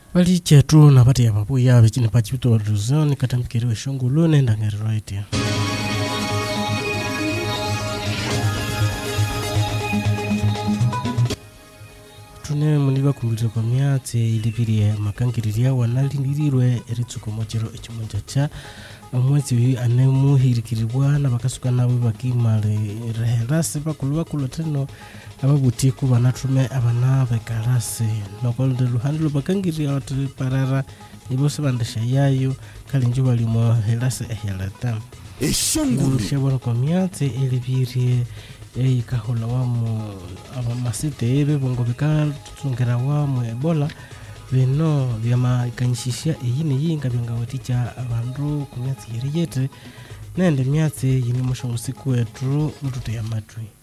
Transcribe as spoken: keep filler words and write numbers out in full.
Wali chetu na pati ya papu ya vijini pachibuto wa ruzoni katamikiriwe shongulu nenda ngeriroiti. Tune muniva kumbilito kwa miate ilipirie makangiriria wanalinirirwe eritsuko mochero echimonjacha. Mwezi hui anemu hirikiriwa na bakasuka nawe bakimale reherasi bakuluwa kuloteno ababutiku banatume abana bekarasi nokolde luhandilo bakangiria watri parara ibose bandesha yayo kalinju balimo herasi ehelata eshonguru shebona komiate elibirie ei kahola wamu abamasite ebe bongo bika tsungera wamu ebola bino byama ikanyishishia eyine yinga byangawaticha abandu kumyatsi yeriyete nende myatsi yini mushongo siku wetu mutute ya matwi.